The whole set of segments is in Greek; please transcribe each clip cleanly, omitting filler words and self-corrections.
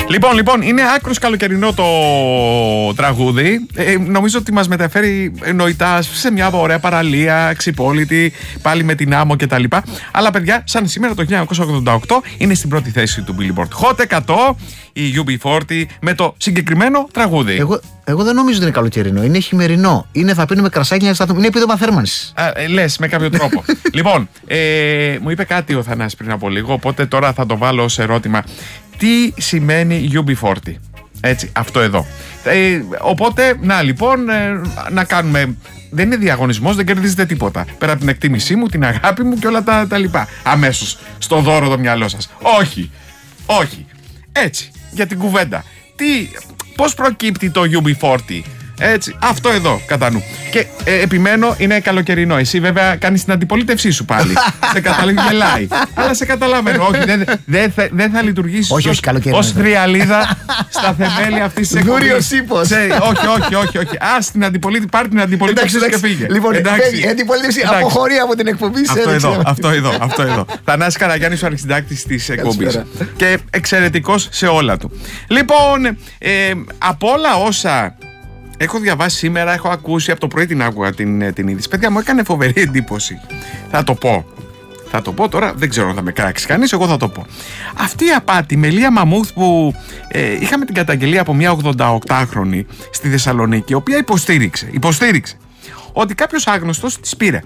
Λοιπόν, είναι άκρος καλοκαιρινό το τραγούδι. Νομίζω ότι μας μεταφέρει νοητά σε μια ωραία παραλία, ξυπόλυτη, πάλι με την άμμο κτλ. Αλλά παιδιά, σαν σήμερα το 1988 είναι στην πρώτη θέση του Billboard Hot 100 η UB40 με το συγκεκριμένο τραγούδι. Εγώ δεν νομίζω ότι είναι καλοκαιρινό, είναι χειμερινό. Θα πίνουμε κρασάκια να είναι επίδομα θέρμανσης. Λες με κάποιο τρόπο. Λοιπόν, μου είπε κάτι ο Θανάσης πριν από λίγο, οπότε τώρα θα το βάλω ως ερώτημα. Τι σημαίνει UB40? Έτσι, αυτό εδώ. Οπότε, να κάνουμε. Δεν είναι διαγωνισμός, δεν κερδίζετε τίποτα. Πέρα από την εκτίμησή μου, την αγάπη μου και όλα τα λοιπά. Αμέσως στο δώρο το μυαλό σας. Όχι. Έτσι, για την κουβέντα. Πώς προκύπτει το UB40? Έτσι, αυτό εδώ κατά νου. Και επιμένω, είναι καλοκαιρινό. Εσύ βέβαια κάνεις την αντιπολίτευσή σου πάλι. Σε γελάει. Αλλά σε καταλαβαίνω. Όχι, δεν θα λειτουργήσει ως θριαλίδα στα θεμέλια αυτής της εκπομπής. Δούριος ύπος. Όχι. Ας την αντιπολίτευση, πάρ' την αντιπολίτευση και φύγε. Λοιπόν, η αντιπολίτευση αποχωρεί από την εκπομπή. Αυτό εδώ. Θανάσης Καραγιάννης, ο αρχισυντάκτης της εκπομπής. Και εξαιρετικός σε όλα του. Λοιπόν, από όλα όσα έχω διαβάσει σήμερα, έχω ακούσει, από το πρωί την άκουγα την είδηση. Παιδιά, μου έκανε φοβερή εντύπωση. Θα το πω τώρα, δεν ξέρω αν θα με κράξει κανείς, εγώ θα το πω. Αυτή η απάτη με Λία Μαμούθ που είχαμε την καταγγελία από μια 88χρονη στη Θεσσαλονίκη, η οποία υποστήριξε ότι κάποιος άγνωστος της πήρε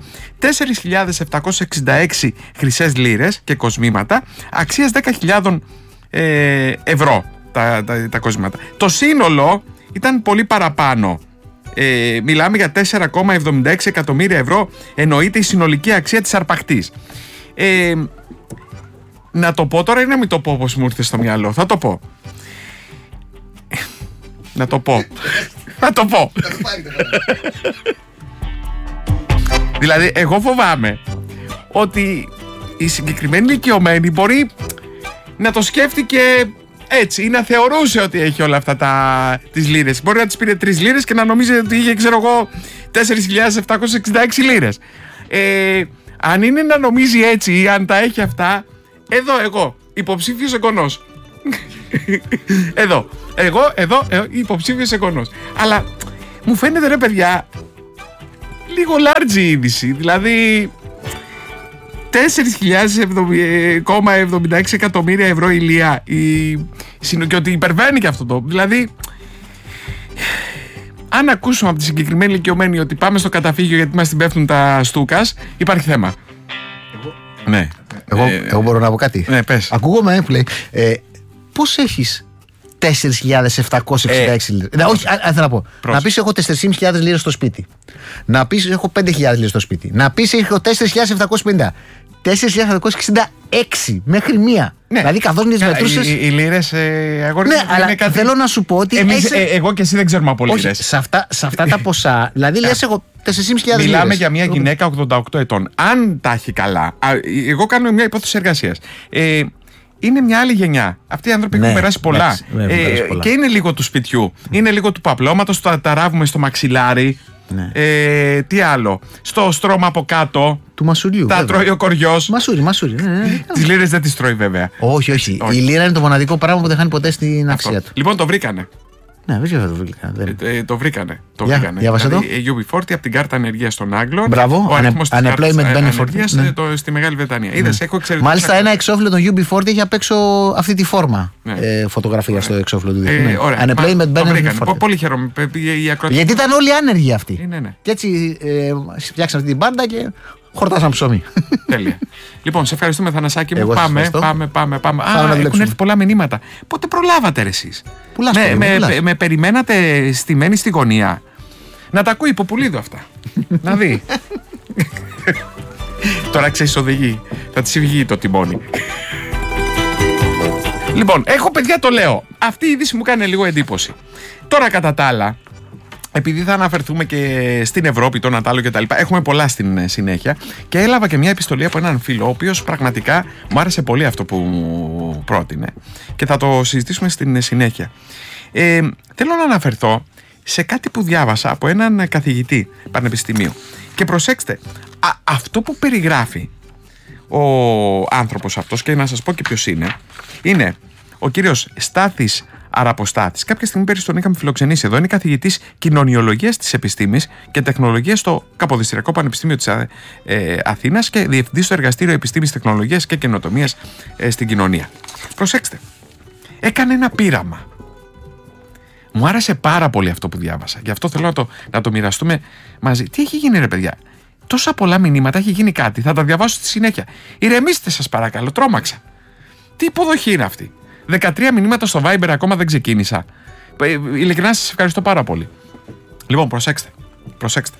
4.766 χρυσές λίρες και κοσμήματα αξίας 10.000 ευρώ τα κοσμήματα. Το σύνολο ήταν πολύ παραπάνω. Μιλάμε για 4,76 εκατομμύρια ευρώ, εννοείται η συνολική αξία της αρπακτής. Να το πω τώρα ή να μην το πω όπως μου ήρθε στο μυαλό? Θα το πω. Θα το πω. Δηλαδή, εγώ φοβάμαι ότι η συγκεκριμένη ηλικιωμένη μπορεί να το σκέφτηκε έτσι ή να θεωρούσε ότι έχει όλα αυτά τις λίρες. Μπορεί να τις πήρε 3 λίρες και να νομίζει ότι είχε, 4.766 λίρες. Αν είναι να νομίζει έτσι ή αν τα έχει αυτά, εδώ εγώ, υποψήφιος εγγονός. Εδώ, υποψήφιος εγγονός. Αλλά μου φαίνεται, ρε παιδιά, λίγο large η είδηση. Δηλαδή 4.076 εκατομμύρια ευρώ ηλία και ότι υπερβαίνει και αυτό το. Δηλαδή, αν ακούσουμε από τη συγκεκριμένη ηλικιωμένη ότι πάμε στο καταφύγιο γιατί μας την πέφτουν τα στούκας, υπάρχει θέμα. Ναι. Εγώ μπορώ να πω κάτι? Ναι, πες. Ακούγομαι που λέει, πώς έχεις 4.766 λίρες? Όχι, θέλω να πω. Να πεις έχω 4.500 λίρες στο σπίτι. Να πεις έχω 5.000 λίρες στο σπίτι. Να πεις έχω 4.750. 4.766 μέχρι μία. Ναι. Δηλαδή καθώς τις μετρούσες. Οι λίρες, αγόρι. Ναι, αλλά κάτι. Θέλω να σου πω ότι. Εγώ και εσύ δεν ξέρουμε από λίρες. Σε αυτά τα ποσά. Δηλαδή λες εγώ 4.500 λίρες. Μιλάμε για μια γυναίκα 88 ετών. Αν τα έχει καλά. Εγώ κάνω μια υπόθεση εργασίας. Είναι μια άλλη γενιά. Αυτοί οι άνθρωποι έχουν περάσει πολλά. Και είναι λίγο του σπιτιού. Είναι λίγο του παπλώματος. Τα ράβουμε στο μαξιλάρι. Ναι. Τι άλλο? Στο στρώμα από κάτω. Του μασουριού. Τα τρώει ο κοριός. Μασούρι. Τις λίρες δεν τις τρώει βέβαια. Όχι. Η λίρα είναι το μοναδικό πράγμα που δεν χάνει ποτέ στην αξία του. Λοιπόν, το βρήκανε. Ναι, βέβαια το βρήκανε. Το βρήκανε. Διάβασε το. UB40 από την κάρτα ανεργίας των Άγγλων. Μπράβο. Unemployment benefit. Στη Μεγάλη Βρετανία. Είδες, έχω εξαιρετικά. Μάλιστα, ένα εξώφυλλο των UB40 έχει απ' έξω αυτή τη φόρμα. Φωτογραφία στο εξώφυλλο του δείχνει. Unemployment benefit. Πολύ χαίρομαι. Γιατί ήταν όλοι άνεργοι αυτοί. Και έτσι φτιάξαμε αυτή την μπάντα και χορτάσαμε ψωμί. Τέλεια. Λοιπόν, σε ευχαριστούμε, Θανασάκη μου. Πάμε. Έχουν έρθει πολλά μηνύματα. Πότε προλάβατε ρε εσείς? Με περιμένατε στημένοι στη γωνία? Να τα ακούει η Ποπουλίδου αυτά. Να δει. Τώρα ξέρεις οδηγεί. Θα της βγει το τιμόνι. Λοιπόν, έχω παιδιά, το λέω. Αυτή η είδηση μου κάνει λίγο εντύπωση. Τώρα κατά τα άλλα, επειδή θα αναφερθούμε και στην Ευρώπη, τον Ατάλο και τα λοιπά, έχουμε πολλά στην συνέχεια και έλαβα και μια επιστολή από έναν φίλο, ο οποίος πραγματικά μου άρεσε πολύ αυτό που μου πρότεινε και θα το συζητήσουμε στην συνέχεια. Θέλω να αναφερθώ σε κάτι που διάβασα από έναν καθηγητή πανεπιστημίου και προσέξτε, αυτό που περιγράφει ο άνθρωπος αυτός, και να σας πω και ποιος είναι ο κύριος Στάθης Αραποστάθης. Κάποια στιγμή πέρυσι τον είχαμε φιλοξενήσει εδώ. Είναι καθηγητής κοινωνιολογίας της επιστήμης και τεχνολογίας στο Καποδιστριακό Πανεπιστήμιο της Αθήνας και διευθυντής στο Εργαστήριο Επιστήμης, Τεχνολογίας και Καινοτομίας στην Κοινωνία. Προσέξτε, έκανε ένα πείραμα. Μου άρεσε πάρα πολύ αυτό που διάβασα. Γι' αυτό θέλω να το μοιραστούμε μαζί. Τι έχει γίνει, ρε παιδιά? Τόσα πολλά μηνύματα, έχει γίνει κάτι. Θα τα διαβάσω στη συνέχεια. Ηρεμήστε, σας παρακαλώ, τρόμαξα. Τι υποδοχή είναι αυτή? 13 μηνύματα στο Viber, ακόμα δεν ξεκίνησα. Ειλικρινά σας ευχαριστώ πάρα πολύ. Λοιπόν, προσέξτε.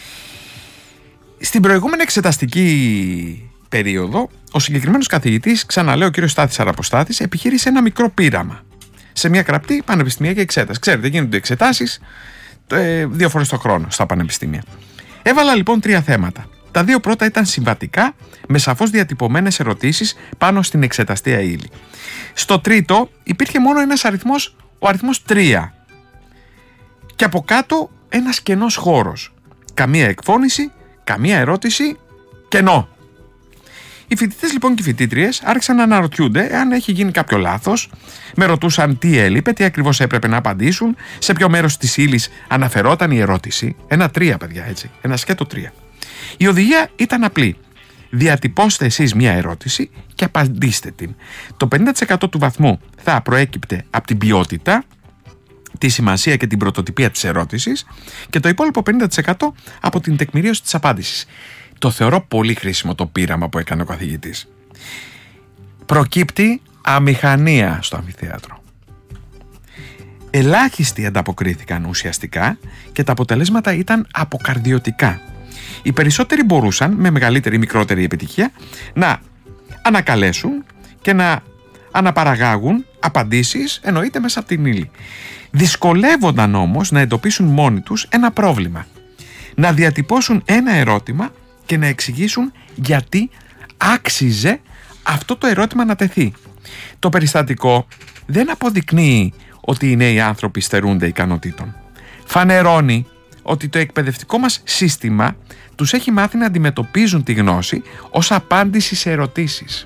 Στην προηγούμενη εξεταστική περίοδο, ο συγκεκριμένος καθηγητής, ξαναλέω ο κύριος Στάθης Αραποστάθης, επιχείρησε ένα μικρό πείραμα σε μια γραπτή πανεπιστημιακή εξέταση. Ξέρετε, γίνονται εξετάσεις 2 φορές το χρόνο στα πανεπιστήμια. Έβαλα λοιπόν 3 θέματα. Τα 2 πρώτα ήταν συμβατικά, με σαφώς διατυπωμένες ερωτήσεις πάνω στην εξεταστέα ύλη. Στο τρίτο υπήρχε μόνο ένας αριθμός, ο αριθμός 3. Και από κάτω ένας κενός χώρος. Καμία εκφώνηση, καμία ερώτηση, κενό. Οι φοιτητές λοιπόν και οι φοιτήτριες άρχισαν να αναρωτιούνται αν έχει γίνει κάποιο λάθος. Με ρωτούσαν τι έλειπε, τι ακριβώς έπρεπε να απαντήσουν, σε ποιο μέρος της ύλης αναφερόταν η ερώτηση. Ένα 3, παιδιά, έτσι. Ένα σκέτο 3. Η οδηγία ήταν απλή. Διατυπώστε εσείς μια ερώτηση και απαντήστε την. Το 50% του βαθμού θα προέκυπτε από την ποιότητα, τη σημασία και την πρωτοτυπία της ερώτησης και το υπόλοιπο 50% από την τεκμηρίωση της απάντησης. Το θεωρώ πολύ χρήσιμο το πείραμα που έκανε ο καθηγητής. Προκύπτει αμηχανία στο αμφιθέατρο. Ελάχιστοι ανταποκρίθηκαν ουσιαστικά και τα αποτελέσματα ήταν αποκαρδιωτικά. Οι περισσότεροι μπορούσαν, με μεγαλύτερη ή μικρότερη επιτυχία, να ανακαλέσουν και να αναπαραγάγουν απαντήσεις, εννοείται μέσα από την ύλη. Δυσκολεύονταν όμως να εντοπίσουν μόνοι τους ένα πρόβλημα. Να διατυπώσουν ένα ερώτημα και να εξηγήσουν γιατί άξιζε αυτό το ερώτημα να τεθεί. Το περιστατικό δεν αποδεικνύει ότι οι νέοι άνθρωποι στερούνται ικανοτήτων. Φανερώνει ότι το εκπαιδευτικό μας σύστημα τους έχει μάθει να αντιμετωπίζουν τη γνώση ως απάντηση σε ερωτήσεις.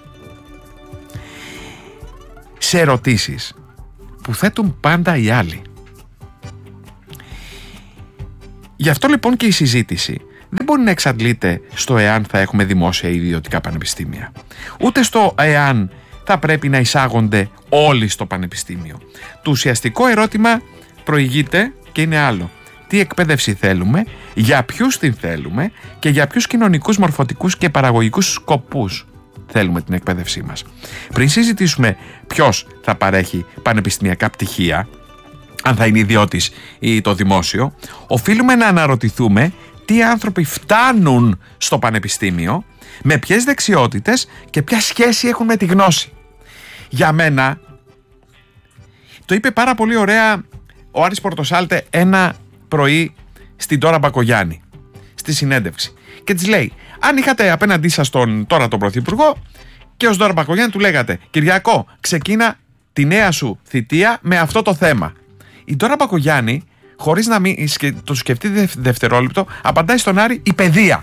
Σε ερωτήσεις που θέτουν πάντα οι άλλοι. Γι' αυτό λοιπόν και η συζήτηση δεν μπορεί να εξαντλείται στο εάν θα έχουμε δημόσια ή ιδιωτικά πανεπιστήμια. Ούτε στο εάν θα πρέπει να εισάγονται όλοι στο πανεπιστήμιο. Το ουσιαστικό ερώτημα προηγείται και είναι άλλο. Τι εκπαίδευση θέλουμε, για ποιους την θέλουμε και για ποιους κοινωνικούς, μορφωτικούς και παραγωγικούς σκοπούς θέλουμε την εκπαίδευσή μας. Πριν συζητήσουμε ποιος θα παρέχει πανεπιστημιακά πτυχία, αν θα είναι ιδιώτης ή το δημόσιο, οφείλουμε να αναρωτηθούμε τι άνθρωποι φτάνουν στο πανεπιστήμιο, με ποιες δεξιότητες και ποια σχέση έχουν με τη γνώση. Για μένα, το είπε πάρα πολύ ωραία ο Άρης Πορτοσάλτε ένα πρωί στην Ντόρα Μπακογιάννη, στη συνέντευξη. Και της λέει, αν είχατε απέναντί σας τον Πρωθυπουργό και ως Ντόρα Μπακογιάννη του λέγατε, Κυριακό, ξεκίνα τη νέα σου θητεία με αυτό το θέμα. Η Ντόρα Μπακογιάννη, χωρίς να το σκεφτεί δευτερόλεπτο, απαντάει στον Άρη η παιδεία.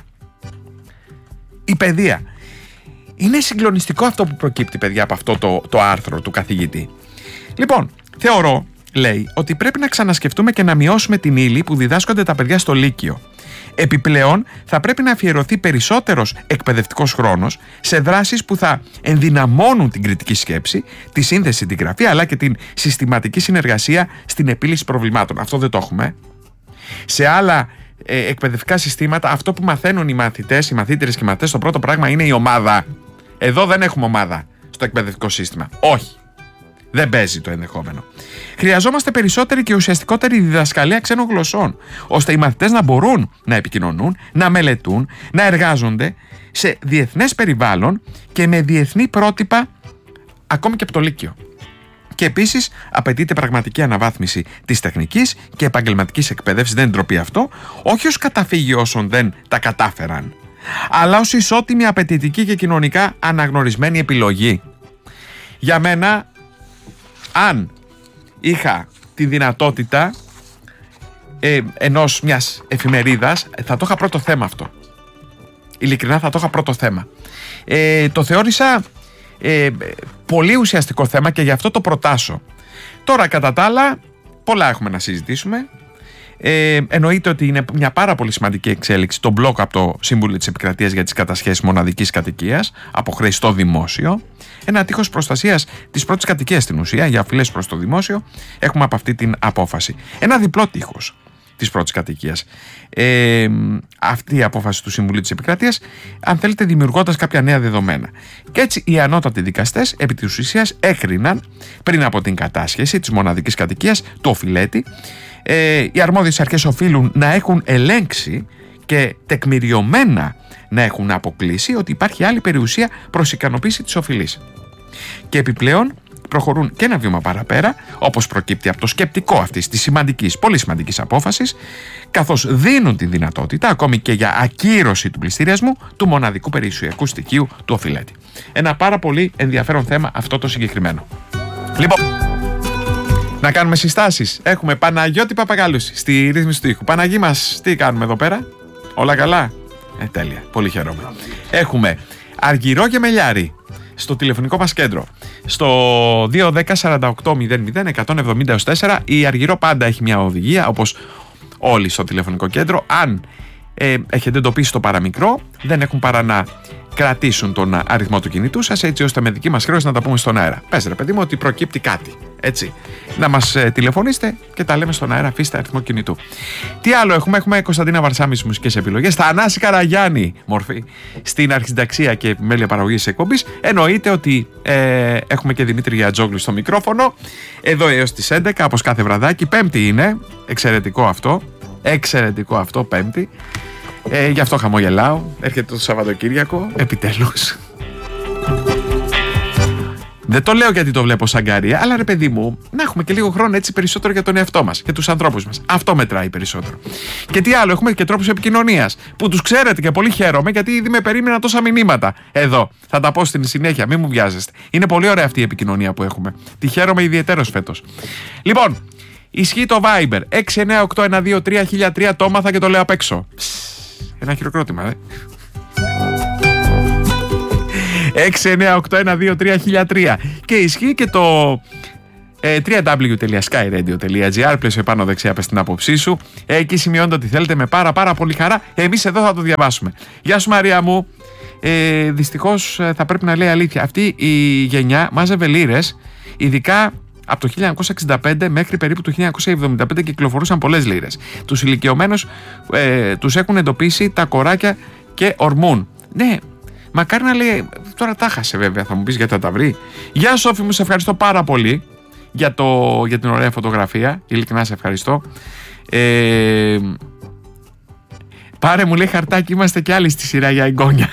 Η παιδεία. Είναι συγκλονιστικό αυτό που προκύπτει, παιδιά, από αυτό το άρθρο του καθηγητή. Λοιπόν, θεωρώ, λέει, ότι πρέπει να ξανασκεφτούμε και να μειώσουμε την ύλη που διδάσκονται τα παιδιά στο Λύκειο. Επιπλέον, θα πρέπει να αφιερωθεί περισσότερος εκπαιδευτικός χρόνος σε δράσεις που θα ενδυναμώνουν την κριτική σκέψη, τη σύνθεση, την γραφή, αλλά και την συστηματική συνεργασία στην επίλυση προβλημάτων. Αυτό δεν το έχουμε. Σε άλλα εκπαιδευτικά συστήματα, αυτό που μαθαίνουν οι μαθητές, οι μαθήτρες και οι μαθητές, το πρώτο πράγμα είναι η ομάδα. Εδώ δεν έχουμε ομάδα στο εκπαιδευτικό σύστημα. Όχι. Δεν παίζει το ενδεχόμενο. Χρειαζόμαστε περισσότερη και ουσιαστικότερη διδασκαλία ξένων γλωσσών, ώστε οι μαθητές να μπορούν να επικοινωνούν, να μελετούν, να εργάζονται σε διεθνές περιβάλλον και με διεθνή πρότυπα, ακόμη και από το Λύκειο. Και επίσης απαιτείται πραγματική αναβάθμιση της τεχνικής και επαγγελματικής εκπαίδευσης, δεν είναι ντροπή αυτό, όχι ως καταφύγιο όσων δεν τα κατάφεραν, αλλά ως ισότιμη, απαιτητική και κοινωνικά αναγνωρισμένη επιλογή. Για μένα, αν είχα τη δυνατότητα μιας εφημερίδας, θα το είχα πρώτο θέμα αυτό. Ειλικρινά θα το είχα πρώτο θέμα. Το θεώρησα Πολύ ουσιαστικό θέμα και γι' αυτό το προτάσω. Τώρα, κατά τα άλλα, πολλά έχουμε να συζητήσουμε. Εννοείται ότι είναι μια πάρα πολύ σημαντική εξέλιξη το μπλοκ από το Σύμβουλο της Επικρατείας για τις κατασχέσεις μοναδικής κατοικίας από χρέη στο δημόσιο. Ένα τείχος προστασίας της πρώτης κατοικίας στην ουσία για οφειλές προς το δημόσιο έχουμε από αυτή την απόφαση. Ένα διπλό τείχος της πρώτης κατοικίας. Αυτή η απόφαση του Συμβουλίου της Επικρατείας, αν θέλετε, δημιουργώντας κάποια νέα δεδομένα. Και έτσι οι ανώτατοι δικαστές επί της ουσίας έκριναν πριν από την κατάσχεση της μοναδικής κατοικίας του οφειλέτη. Οι αρμόδιες αρχές οφείλουν να έχουν ελέγξει και τεκμηριωμένα να έχουν αποκλείσει ότι υπάρχει άλλη περιουσία προς ικανοποίηση της οφειλής. Και επιπλέον προχωρούν και ένα βήμα παραπέρα, όπως προκύπτει από το σκεπτικό αυτής της σημαντικής, πολύ σημαντικής απόφασης, καθώς δίνουν τη δυνατότητα ακόμη και για ακύρωση του πληστηριασμού του μοναδικού περιουσιακού στοιχείου του οφειλέτη. Ένα πάρα πολύ ενδιαφέρον θέμα αυτό το συγκεκριμένο. Λοιπόν, να κάνουμε συστάσεις. Έχουμε Παναγιώτη Παπαγαλούση στη ρύθμιση του ήχου. Παναγί μας, τι κάνουμε εδώ πέρα? Όλα καλά? Τέλεια. Πολύ χαίρομαι. Έχουμε Αργυρό και Μελιάρη στο τηλεφωνικό μας κέντρο. Στο 210-48-00-170-4. Η Αργυρό πάντα έχει μια οδηγία, όπως όλοι στο τηλεφωνικό κέντρο. Αν έχετε εντοπίσει το παραμικρό, δεν έχουν παρά να κρατήσουν τον αριθμό του κινητού σας, έτσι ώστε με δική μας χρέωση να τα πούμε στον αέρα. Πες ρε παιδί μου ότι προκύπτει κάτι. Έτσι. Να μας τηλεφωνήσετε και τα λέμε στον αέρα, αφήστε αριθμό κινητού. Τι άλλο έχουμε? Έχουμε Κωνσταντίνα Βαρσάμι στις μουσικές επιλογές, Θανάση Καραγιάννη μορφή στην αρχισυνταξία και επιμέλεια παραγωγής της εκπομπής. Εννοείται ότι έχουμε και Δημήτρη Γιατζόγλου στο μικρόφωνο, εδώ έως τις 11, όπως κάθε βραδάκι. Πέμπτη είναι, εξαιρετικό αυτό, Πέμπτη. Γι' αυτό χαμογελάω. Έρχεται το Σαββατοκύριακο, επιτέλους. Δεν το λέω γιατί το βλέπω σαν καρία, αλλά ρε παιδί μου, να έχουμε και λίγο χρόνο έτσι περισσότερο για τον εαυτό μας και τους ανθρώπους μας. Αυτό μετράει περισσότερο. Και τι άλλο, έχουμε και τρόπους επικοινωνίας που τους ξέρετε και πολύ χαίρομαι, γιατί ήδη με περίμενα τόσα μηνύματα. Εδώ, θα τα πω στην συνέχεια, μην μου βιάζεστε. Είναι πολύ ωραία αυτή η επικοινωνία που έχουμε. Τη χαίρομαι ιδιαιτέρως φέτος. Λοιπόν, ισχύει το Viber 698123003, το έμαθα και το λέω απ' έξω. Ένα χειροκρότημα, 698123003. Και ισχύει και το www.skyradio.gr. Πλαίσιο επάνω δεξιά, πες την άποψή σου. Εκεί σημειώνετε ότι θέλετε με πάρα πολύ χαρά. Εμείς εδώ θα το διαβάσουμε. Γεια σου Μαρία μου. Δυστυχώς θα πρέπει να λέει αλήθεια. Αυτή η γενιά μάζευε λίρες, ειδικά από το 1965 μέχρι περίπου το 1975 κυκλοφορούσαν πολλές λίρες. Τους ηλικιωμένους τους έχουν εντοπίσει τα κοράκια και ορμούν. Ναι, μακάρι να λέει, τώρα τα χάσε βέβαια, θα μου πεις γιατί θα τα βρει. Γεια Σόφη μου, σε ευχαριστώ πάρα πολύ για την ωραία φωτογραφία, ειλικρινά σε ευχαριστώ. Πάρε μου λέει χαρτάκι, είμαστε κι άλλοι στη σειρά για εγγόνια.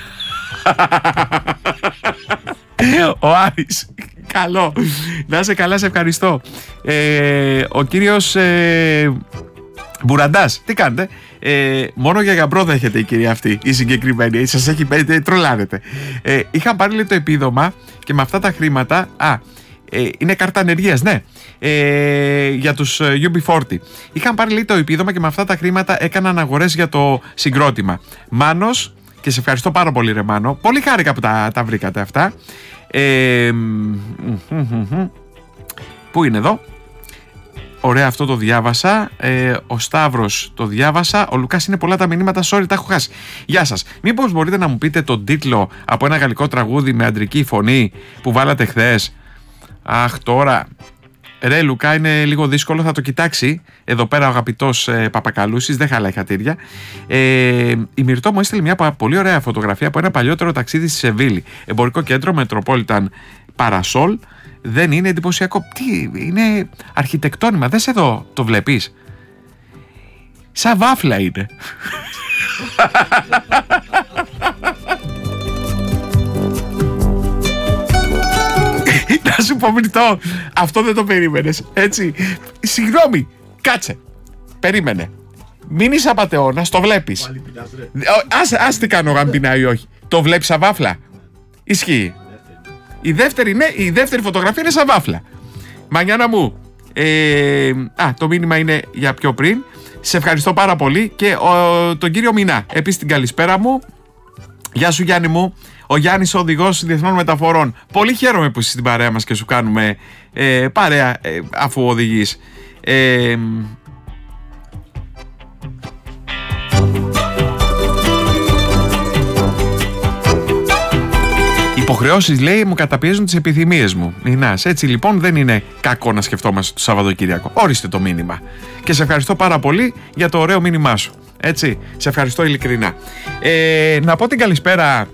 Ο Άρης, καλό. Να είσαι καλά, σε ευχαριστώ. Ο κύριος Μπουραντάς, τι κάνετε? Μόνο για γαμπρό δέχεται η κυρία αυτή, η συγκεκριμένη. Σας έχει πει, τρολάρετε. Είχαν πάρει λέει, το επίδομα και με αυτά τα χρήματα. Είναι κάρτα ανεργίας, ναι. Για τους UB40. Είχαν πάρει λέει, το επίδομα και με αυτά τα χρήματα έκαναν αγορές για το συγκρότημα. Μάνος, και σε ευχαριστώ πάρα πολύ ρε Μάνο. Πολύ χάρηκα που τα βρήκατε αυτά. Πού είναι εδώ? Ωραία, αυτό το διάβασα. Ο Σταύρος το διάβασα. Ο Λουκάς, είναι πολλά τα μηνύματα. Sorry, τα έχω χάσει. Γεια σας. Μήπως μπορείτε να μου πείτε τον τίτλο από ένα γαλλικό τραγούδι με αντρική φωνή που βάλατε χθες? Αχ, τώρα. Ρε Λουκά, είναι λίγο δύσκολο. Θα το κοιτάξει. Εδώ πέρα ο αγαπητός Παπακαλούσης. Δεν χαλάει χατήρια. Η Μυρτώ μου έστειλε μια πολύ ωραία φωτογραφία από ένα παλιότερο ταξίδι στη Σεβίλη. Εμπορικό κέντρο Metropolitan Parasol. Δεν είναι εντυπωσιακό? Τι, είναι αρχιτεκτόνημα. Δες εδώ, το βλέπεις? Σαν βάφλα είναι. Να σου πω Μυρτώ, αυτό δεν το περίμενες, έτσι? Συγγνώμη, κάτσε. Περίμενε. Μην είσαι απατεώνας, το βλέπεις? Ας τι κάνω, αν πεινάει ή όχι. Το βλέπεις σαν βάφλα? Ισχύει. Η δεύτερη φωτογραφία είναι σαν βάφλα. Μανιάνα μου, το μήνυμα είναι για πιο πριν. Σε ευχαριστώ πάρα πολύ. Και τον κύριο Μινά, επίσης την καλησπέρα μου. Γεια σου Γιάννη μου. Ο Γιάννης, ο οδηγός διεθνών μεταφορών. Πολύ χαίρομαι που είσαι στην παρέα μας και σου κάνουμε παρέα αφού οδηγείς. Υποχρεώσεις, λέει, μου καταπιέζουν τις επιθυμίες μου. Νινάς, έτσι λοιπόν δεν είναι κακό να σκεφτόμαστε το Σαββατοκύριακο. Όριστε το μήνυμα. Και σε ευχαριστώ πάρα πολύ για το ωραίο μήνυμά σου. Έτσι, σε ευχαριστώ ειλικρινά. Να πω την καλησπέρα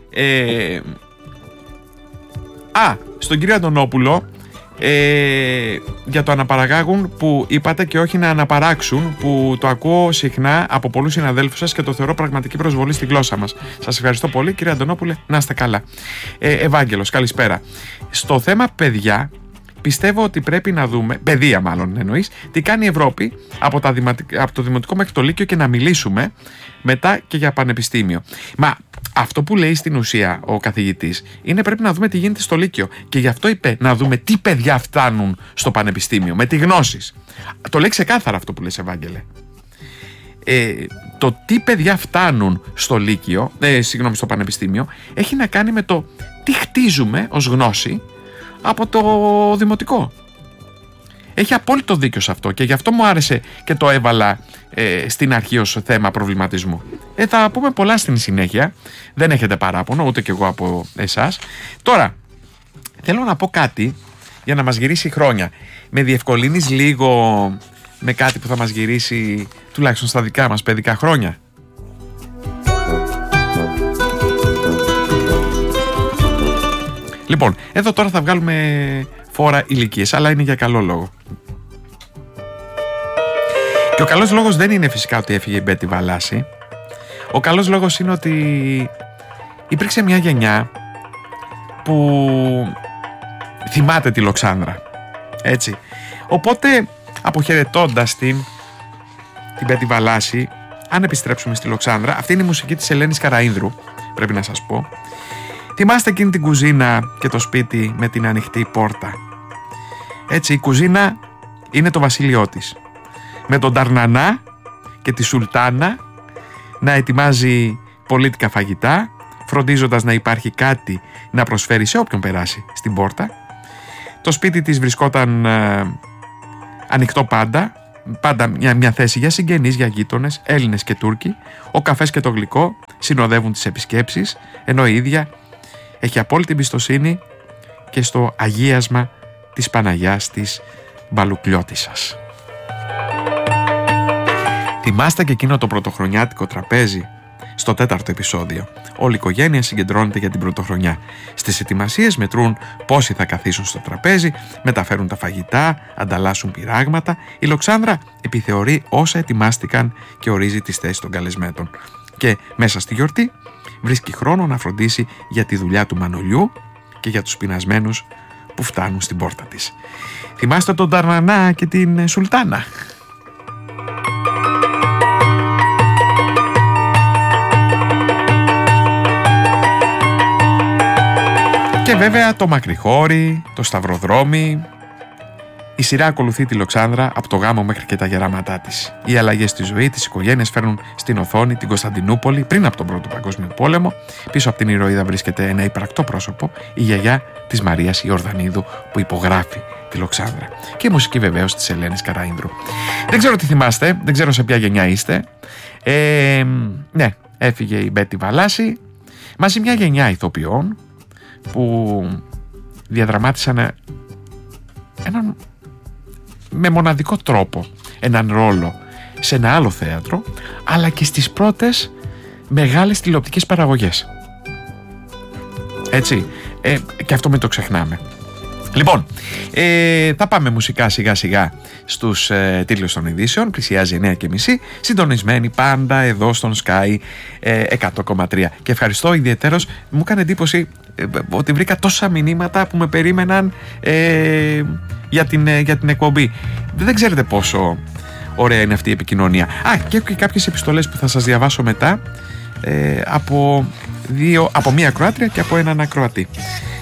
στον κύριο Αντωνόπουλο, για το αναπαραγάγουν που είπατε και όχι να αναπαράξουν, που το ακούω συχνά από πολλούς συναδέλφους σας και το θεωρώ πραγματική προσβολή στη γλώσσα μας. Σας ευχαριστώ πολύ κύριε Αντωνόπουλε, να είστε καλά. Ευάγγελος, καλησπέρα. Στο θέμα παιδιά, πιστεύω ότι πρέπει να δούμε, παιδεία μάλλον εννοείς, τι κάνει η Ευρώπη από το δημοτικό μέχρι το λύκειο και να μιλήσουμε μετά και για πανεπιστήμιο. Μα αυτό που λέει στην ουσία ο καθηγητής είναι πρέπει να δούμε τι γίνεται στο λύκειο. Και γι' αυτό είπε να δούμε τι παιδιά φτάνουν στο πανεπιστήμιο, με τι γνώσεις. Το λέει ξεκάθαρα αυτό που λες, Ευάγγελε. Το τι παιδιά φτάνουν στο λύκειο, στο πανεπιστήμιο, έχει να κάνει με το τι χτίζουμε ως γνώση από το δημοτικό. Έχει απόλυτο δίκιο σε αυτό και γι' αυτό μου άρεσε και το έβαλα στην αρχή ως θέμα προβληματισμού. Θα πούμε πολλά στην συνέχεια. Δεν έχετε παράπονο, ούτε κι εγώ από εσάς. Τώρα, θέλω να πω κάτι για να μας γυρίσει χρόνια. Με διευκολύνεις λίγο με κάτι που θα μας γυρίσει τουλάχιστον στα δικά μας παιδικά χρόνια? Λοιπόν, εδώ τώρα θα βγάλουμε φόρα ηλικίες, αλλά είναι για καλό λόγο. Και ο καλός λόγος δεν είναι φυσικά ότι έφυγε η Μπέτη Βαλάση. Ο καλός λόγος είναι ότι υπήρξε μια γενιά που θυμάται τη Λοξάνδρα. Έτσι. Οπότε, αποχαιρετώντας την Μπέτη Βαλάση, αν επιστρέψουμε στη Λοξάνδρα, αυτή είναι η μουσική της Ελένης Καραΐνδρου, πρέπει να σας πω. Θυμάστε εκείνη την κουζίνα και το σπίτι με την ανοιχτή πόρτα. Έτσι, η κουζίνα είναι το βασίλειό της. Με τον Ταρνανά και τη Σουλτάνα να ετοιμάζει πολίτικα φαγητά, φροντίζοντας να υπάρχει κάτι να προσφέρει σε όποιον περάσει στην πόρτα. Το σπίτι της βρισκόταν ανοιχτό πάντα μια θέση για συγγενείς, για γείτονες, Έλληνες και Τούρκοι. Ο καφές και το γλυκό συνοδεύουν τις επισκέψεις, ενώ η ίδια έχει απόλυτη εμπιστοσύνη και στο αγίασμα της Παναγιάς της Μπαλουκλιώτισσας. Θυμάστε και εκείνο το πρωτοχρονιάτικο τραπέζι? Στο 4ο επεισόδιο, όλη η οικογένεια συγκεντρώνεται για την πρωτοχρονιά. Στις ετοιμασίες μετρούν πόσοι θα καθίσουν στο τραπέζι, μεταφέρουν τα φαγητά, ανταλλάσσουν πειράγματα. Η Λοξάνδρα επιθεωρεί όσα ετοιμάστηκαν και ορίζει τις θέσεις των καλεσμένων. Και μέσα στη γιορτή βρίσκει χρόνο να φροντίσει για τη δουλειά του Μανολιού και για τους πεινασμένους που φτάνουν στην πόρτα της. Θυμάστε τον Ταρνανά και την Σουλτάνα? Και βέβαια το Μακριχώρι, το Σταυροδρόμι. Η σειρά ακολουθεί τη Λοξάνδρα από το γάμο μέχρι και τα γεράματά της. Οι αλλαγές στη ζωή της οικογένειας φέρνουν στην οθόνη την Κωνσταντινούπολη πριν από τον Πρώτο Παγκόσμιο Πόλεμο. Πίσω από την ηρωίδα βρίσκεται ένα υπαρκτό πρόσωπο, η γιαγιά της Μαρίας Ιορδανίδου, που υπογράφει τη Λοξάνδρα. Και η μουσική βεβαίως της Ελένης Καραΐνδρου. Δεν ξέρω τι θυμάστε, δεν ξέρω σε ποια γενιά είστε. Ναι, έφυγε η Μπέτη Βαλάση μαζί μια γενιά ηθοποιών που διαδραμάτισαν έναν με μοναδικό τρόπο έναν ρόλο σε ένα άλλο θέατρο, αλλά και στις πρώτες μεγάλες τηλεοπτικές παραγωγές. Έτσι, και αυτό μην το ξεχνάμε. Λοιπόν, θα πάμε μουσικά σιγά σιγά στους τίτλους των ειδήσεων. Πλησιάζει 9:30, συντονισμένοι πάντα εδώ στον Sky 100,3. Και ευχαριστώ ιδιαιτέρως, μου έκανε εντύπωση ότι βρήκα τόσα μηνύματα που με περίμεναν για την εκπομπή. Δεν ξέρετε πόσο ωραία είναι αυτή η επικοινωνία. Και κάποιες επιστολές που θα σας διαβάσω μετά από μία ακροάτρια και από έναν ακροατή.